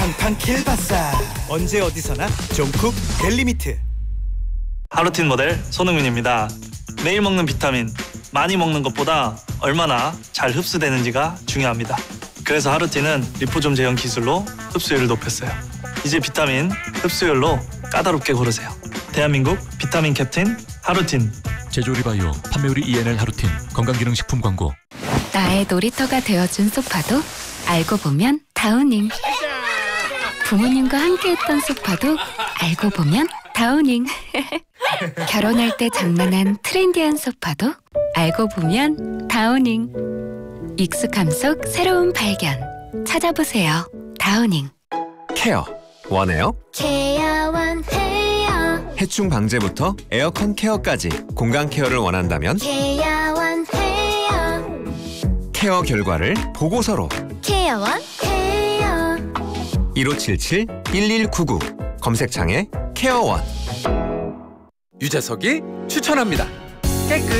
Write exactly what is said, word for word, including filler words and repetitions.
팡팡 킬바사. 언제 어디서나 종쿡 벨리미트. 하루틴 모델 손흥민입니다. 매일 먹는 비타민, 많이 먹는 것보다 얼마나 잘 흡수되는지가 중요합니다. 그래서 하루틴은 리포좀 제형 기술로 흡수율을 높였어요. 이제 비타민 흡수율로 까다롭게 고르세요. 대한민국 비타민 캡틴 하루틴. 제조리바이오 판매율이 이엔엘 하루틴. 건강기능식품 광고. 나의 놀이터가 되어준 소파도 알고 보면 다우닝. 부모님과 함께했던 소파도 알고 보면 다우닝. 결혼할 때 장만한 트렌디한 소파도 알고 보면 다우닝. 익숙함 속 새로운 발견. 찾아보세요. 다우닝. 케어 원해요? 케어 원해요. 해충 방제부터 에어컨 케어까지 공간 케어를 원한다면 케어 원해요. 케어 결과를 보고서로 케어 원해요. 일오칠칠 일일구구 검색창에 케어원. 유재석이 추천합니다. 깨끗